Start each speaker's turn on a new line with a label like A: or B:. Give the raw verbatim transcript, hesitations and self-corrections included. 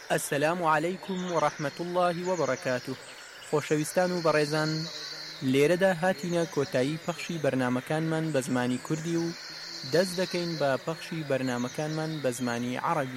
A: السلام عليكم ورحمة الله وبركاته. خۆشەویستان و بەڕێزان، لێرەدا هاتینە کۆتایی پەخشی بەرنامەکانمان بە زمانی کوردی و دەست دەکەین بە پەخشی بەرنامەکانمان بە زمانی عەرەبی.